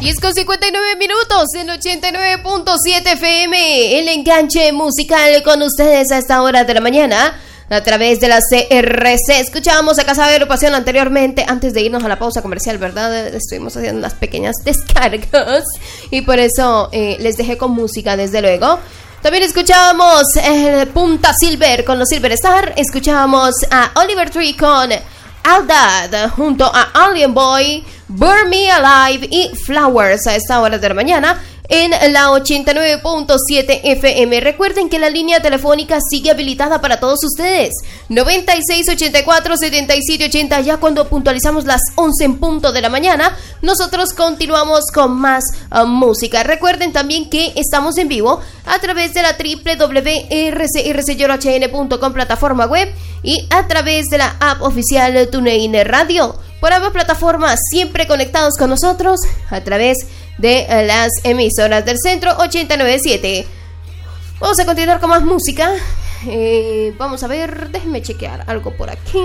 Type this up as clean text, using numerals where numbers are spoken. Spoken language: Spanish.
10:59 en 89.7 FM. El enganche musical con ustedes a esta hora de la mañana. A través de la CRC. Escuchábamos a Casa de Agrupación anteriormente, antes de irnos a la pausa comercial, ¿verdad? Estuvimos haciendo unas pequeñas descargas y por eso les dejé con música, desde luego. También escuchábamos Punta Silver con los Silver Star. Escuchábamos a Oliver Tree con All That junto a Alien Boy, Burn Me Alive y Flowers a esta hora de la mañana en la 89.7 FM. Recuerden que la línea telefónica sigue habilitada para todos ustedes. 9684-7780. Ya cuando puntualizamos las 11 en punto de la mañana, nosotros continuamos con más música. Recuerden también que estamos en vivo a través de la www.rcrcyohn.com plataforma web y a través de la app oficial TuneIn Radio. Por ambas plataformas, siempre conectados con nosotros a través de las emisoras del Centro 89.7. Vamos a continuar con más música. Vamos a ver, déjenme chequear algo por aquí.